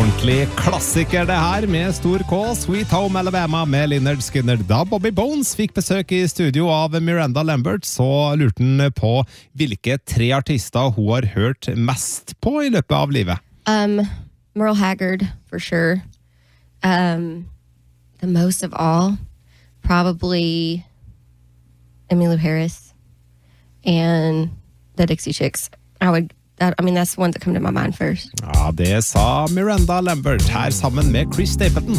Ordentlig klassiker det her med stor K, Sweet Home Alabama med Lynyrd Skynyrd. Da Bobby Bones fikk besøk i studio av Miranda Lambert, så lurte han på hvilke 3 artister hun har hørt mest på i løpet av livet. Merle Haggard, for sure. The most of all, probably Emmylou Harris and the Dixie Chicks. That's the ones that come to my mind first. Ja, det sa Miranda Lambert her sammen med Chris Stapleton.